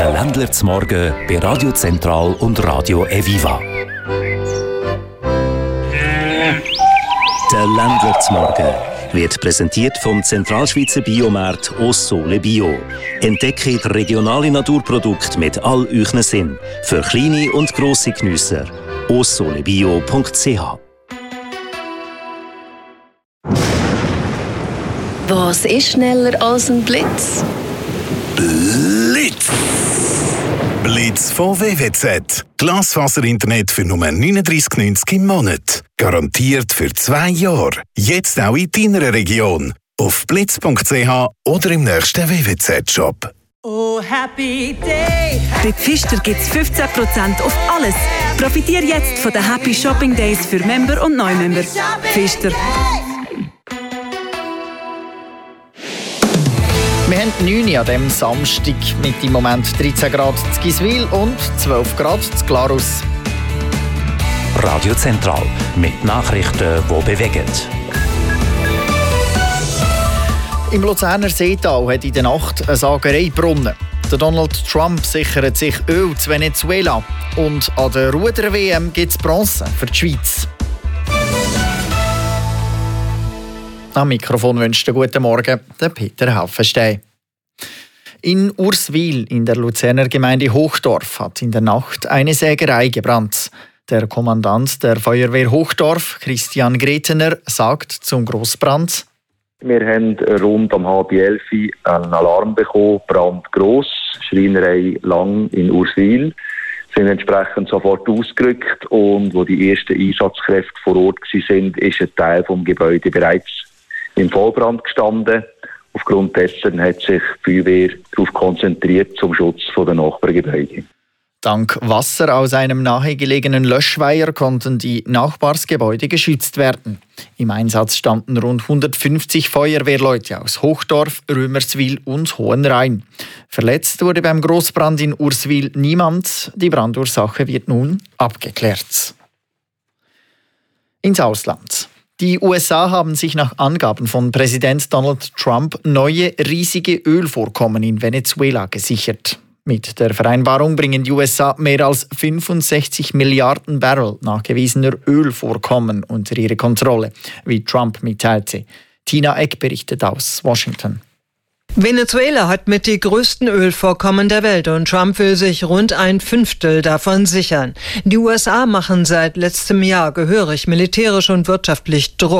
Der Ländler zum Morgen bei Radio Zentral und Radio Eviva. Der Ländler zum Morgen wird präsentiert vom Zentralschweizer Biomarkt Ossole Bio. Entdecke regionale Naturprodukte mit all euren Sinn. Für kleine und grosse Geniesser. ossolebio.ch. Was ist schneller als ein Blitz? Blitz! Blitz von WWZ. Glasfaser-Internet für nur 39,90 im Monat. Garantiert für 2 Jahre. Jetzt auch in deiner Region. Auf blitz.ch oder im nächsten WWZ-Shop. Oh, happy day! Bei Pfister gibt es 15% auf alles. Profitiere jetzt von den Happy Shopping Days für Member und Neumember. Pfister. Wir haben 9 Uhr an diesem Samstag mit im Moment 13 Grad zu Giswil und 12 Grad zu Glarus. Radio Zentral mit Nachrichten, die bewegen. Im Luzerner Seetal hat in der Nacht eine Sagerei gebrannt. Der Donald Trump sichert sich Öl zu Venezuela. Und an der Ruder-WM gibt es Bronze für die Schweiz. Am Mikrofon wünscht einen guten Morgen der Peter Haufenstein. In Urswil in der Luzerner Gemeinde Hochdorf hat in der Nacht eine Sägerei gebrannt. Der Kommandant der Feuerwehr Hochdorf, Christian Gretener, sagt zum Grossbrand: Wir haben rund um 10:30 einen Alarm bekommen, Brand gross, Schreinerei Lang in Urswil. Sind entsprechend sofort ausgerückt und wo die ersten Einsatzkräfte vor Ort waren, ist ein Teil des Gebäudes bereits im Vollbrand gestanden. Aufgrund dessen hat sich die Feuerwehr darauf konzentriert zum Schutz der Nachbargebäude. Dank Wasser aus einem nahegelegenen Löschweiher konnten die Nachbarsgebäude geschützt werden. Im Einsatz standen rund 150 Feuerwehrleute aus Hochdorf, Römerswil und Hohenrhein. Verletzt wurde beim Grossbrand in Urswil niemand. Die Brandursache wird nun abgeklärt. Ins Ausland. Die USA haben sich nach Angaben von Präsident Donald Trump neue riesige Ölvorkommen in Venezuela gesichert. Mit der Vereinbarung bringen die USA mehr als 65 Milliarden Barrel nachgewiesener Ölvorkommen unter ihre Kontrolle, wie Trump mitteilte. Tina Eck berichtet aus Washington. Venezuela hat mit die größten Ölvorkommen der Welt und Trump will sich rund 1/5 davon sichern. Die USA machen seit letztem Jahr gehörig militärisch und wirtschaftlich Druck.